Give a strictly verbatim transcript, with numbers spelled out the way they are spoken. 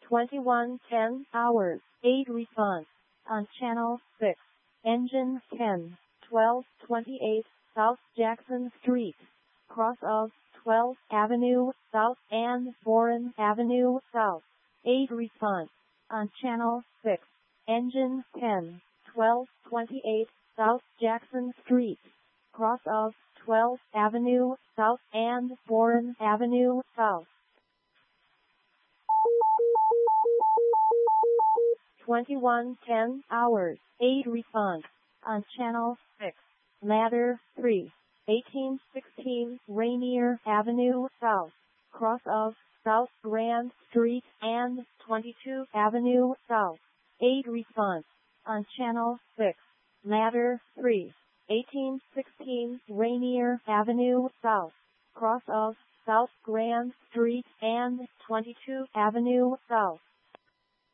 twenty-one ten hours, eight response. On channel six. Engine ten, twelve twenty-eight, South Jackson Street. Cross of twelfth Avenue South and Foreign Avenue South. eight response. On channel six. Engine ten, twelve twenty-eight, South Jackson Street. Cross of twelfth Avenue South and Foreign Avenue South. twenty-one ten hours, eight response. On channel six. Ladder three. eighteen sixteen Rainier Avenue South. Cross of South Grand Street and twenty-two Avenue South. eight response. On channel six. Ladder three. eighteen sixteen Rainier Avenue South. Cross of South Grand Street and twenty-two Avenue South.